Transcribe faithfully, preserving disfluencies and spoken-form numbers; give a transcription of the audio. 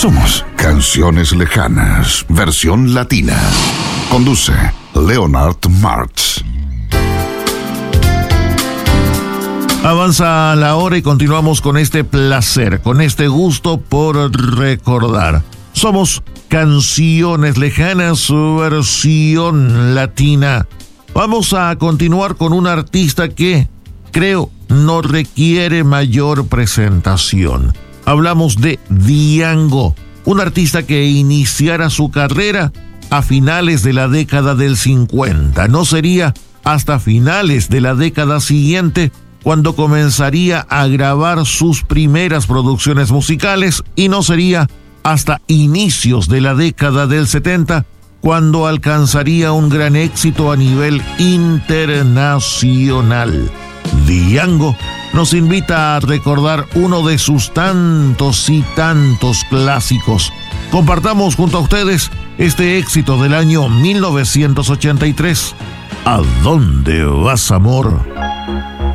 Somos Canciones Lejanas, versión latina. Conduce Leonard Martz. Avanza la hora y continuamos con este placer, con este gusto por recordar. Somos Canciones Lejanas, versión latina. Vamos a continuar con un artista que, creo, no requiere mayor presentación. Hablamos de Django, un artista que iniciara su carrera a finales de la década del cincuenta. No sería hasta finales de la década siguiente cuando comenzaría a grabar sus primeras producciones musicales, y no sería hasta inicios de la década del setenta cuando alcanzaría un gran éxito a nivel internacional. Django nos invita a recordar uno de sus tantos y tantos clásicos. Compartamos junto a ustedes este éxito del año mil novecientos ochenta y tres. ¿A dónde vas, amor?